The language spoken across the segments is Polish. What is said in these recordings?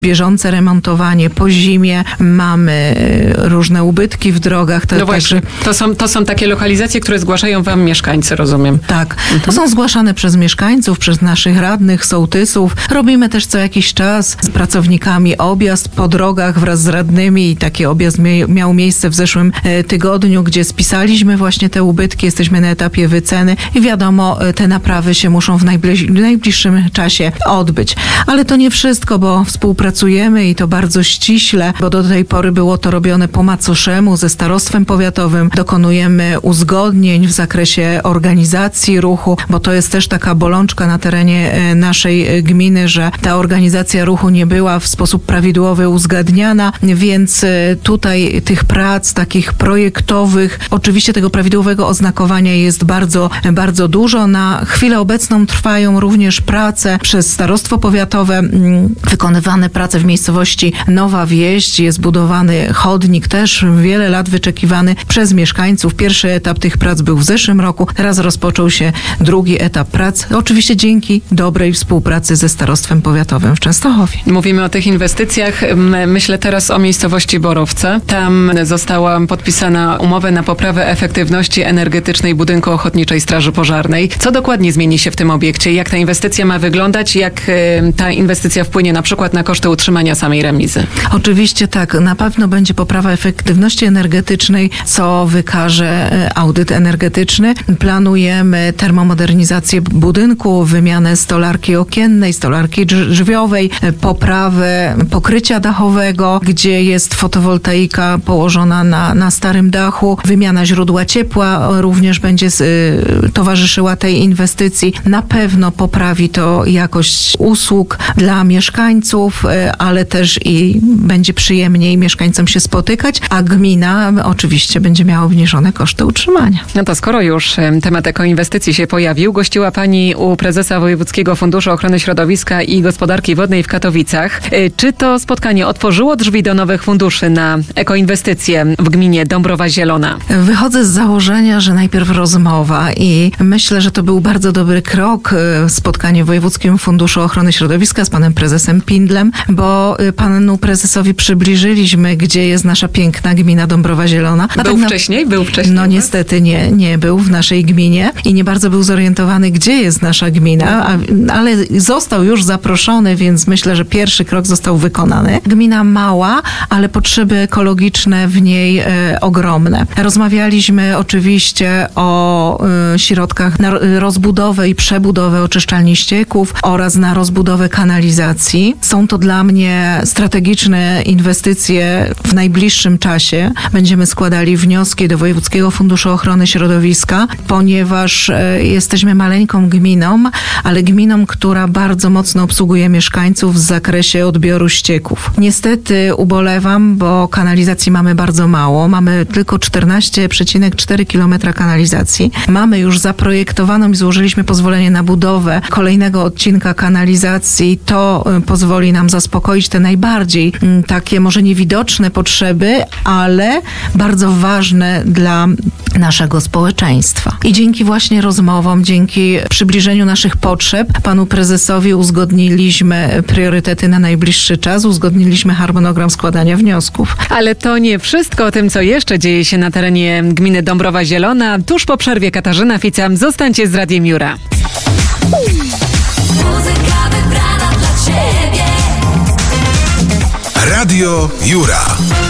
bieżące remontowanie po zimie, mamy różne ubytki w drogach. No właśnie, to są takie lokalizacje, które zgłaszają wam mieszkańcy, rozumiem. Tak, to są zgłaszane przez mieszkańców, przez naszych radnych, sołtysów. Robimy też co jakiś czas z pracownikami objazd po drogach wraz z radnymi i taki objazd miał miejsce w zeszłym tygodniu, gdzie spisaliśmy właśnie te ubytki, jesteśmy na etapie wyceny i wiadomo, te naprawy się muszą w najbliższym czasie odbyć. Ale to nie wszystko, bo współpracujemy i to bardzo ściśle, bo do tej pory było to robione po macoszemu ze starostwem powiatowym. Dokonujemy uzgodnień w zakresie organizacji ruchu, bo to jest też taka bolączka na terenie naszej gminy, że ta organizacja ruchu nie była w sposób prawidłowy uzgadniana, więc tutaj tych prac takich projektowych, oczywiście tego prawidłowego oznakowania jest bardzo, bardzo dużo. Na chwilę obecną trwają również prace przez starostwo powiatowe, wykonywane prace w miejscowości Nowa Wieść. Jest budowany chodnik, też wiele lat wyczekiwany przez mieszkańców. Pierwszy etap tych prac był w zeszłym roku, teraz rozpoczął się drugi etap prac. Oczywiście dzięki dobrej współpracy ze starostwem powiatowym w Częstochowie. Mówimy o tych inwestycjach. Myślę teraz o miejscowości Borowce. Tam została podpisana umowa na poprawę efektywności energetycznej budynku Ochotniczej Straży Pożarnej. Co dokładnie zmieni się w tym obiekcie? Jak ta inwestycja ma wyglądać? Jak ta inwestycja wpłynie na przykład na koszty utrzymania samej remizy? Oczywiście tak. Na pewno będzie poprawa efektywności energetycznej, co wykaże audyt energetyczny. Planujemy termomodernizację budynku, wymianę stolarki okiennej, stolarki drzwiowej, poprawę pokrycia dachowego, gdzie jest fotowoltaika położona na starym dachu. Wymiana źródła ciepła również będzie towarzyszyła tej inwestycji. Na pewno poprawi to jakość usług dla mieszkańców, ale też i będzie przyjemniej mieszkańcom się spotykać, a gmina oczywiście będzie miała obniżone koszty utrzymania. No to skoro już temat ekoinwestycji się pojawił, gościła Pani u prezesa Wojewódzkiego Funduszu Ochrony Środowiska i Gospodarki Wodnej w Katowicach. Czy to spotkanie otworzyło drzwi do nowych funduszy na ekoinwestycje w gminie Dąbrowa Zielona? Wychodzę z założenia, że najpierw rozmowa i myślę, że to był bardzo dobry krok, spotkanie w Wojewódzkim Funduszu Ochrony Środowiska z panem prezesem Pindlem, bo panu prezesowi przybliżyliśmy, gdzie jest nasza piękna gmina Dąbrowa Zielona. Był wcześniej? No niestety nie był w naszej gminie i nie bardzo był zorientowany, gdzie jest nasza gmina, ale został już zaproszony, więc myślę, że pierwszy krok został wykonany. Gmina mała, ale potrzeby ekologiczne w niej ogromne. Rozmawialiśmy oczywiście o środkach na rozbudowę i przebudowę oczyszczalni ścieków oraz na rozbudowę kanalizacji. Są to dla mnie strategiczne inwestycje w najbliższym czasie. Będziemy składali wnioski do Wojewódzkiego Funduszu Ochrony Środowiska, ponieważ jesteśmy maleńką gminą, ale gminą, która bardzo mocno obsługuje mieszkańców w zakresie odbioru ścieków. Niestety ubolewam, bo kanalizacji mamy bardzo mało. Mamy tylko 14,4 km kanalizacji. Mamy już zaprojektowaną i złożyliśmy pozwolenie na budowę kolejnego odcinka kanalizacji. To pozwoli nam zaspokoić te najbardziej takie może niewidoczne potrzeby, ale bardzo ważne dla naszego społeczeństwa. I dzięki właśnie rozmowom, dzięki przybliżeniu naszych potrzeb, panu prezesowi uzgodniliśmy priorytety na najbliższy czas, uzgodniliśmy harmonogram składania wniosków. Ale to nie wszystko. O tym, co jeszcze dzieje się na terenie gminy Dąbrowa Zielona, tuż po przerwie Katarzyna Fica. Zostańcie z Radiem Jura. Muzyka wybrana dla ciebie. Radio Jura.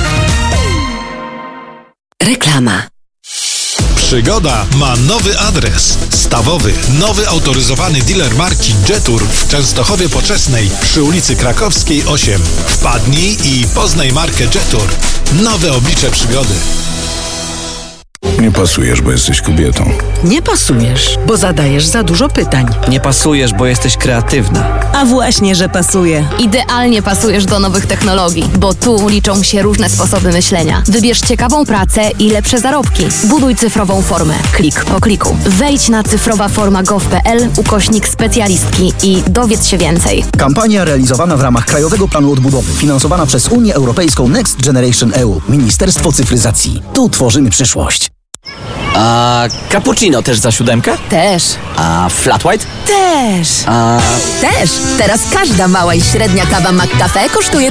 Reklama. Przygoda ma nowy adres. Stawowy, nowy autoryzowany dealer marki Jetour w Częstochowie Poczesnej przy ulicy Krakowskiej 8. Wpadnij i poznaj markę Jetour. Nowe oblicze przygody. Nie pasujesz, bo jesteś kobietą. Nie pasujesz, bo zadajesz za dużo pytań. Nie pasujesz, bo jesteś kreatywna. A właśnie, że pasuje. Idealnie pasujesz do nowych technologii, bo tu liczą się różne sposoby myślenia. Wybierz ciekawą pracę i lepsze zarobki. Buduj cyfrową formę. Klik po kliku. Wejdź na cyfrowaforma.gov.pl/specjalistki i dowiedz się więcej. Kampania realizowana w ramach Krajowego Planu Odbudowy, finansowana przez Unię Europejską Next Generation EU. Ministerstwo Cyfryzacji. Tu tworzymy przyszłość. A cappuccino też za 7? Też. A flat white? Też. A... Też. Teraz każda mała i średnia kawa McCafe kosztuje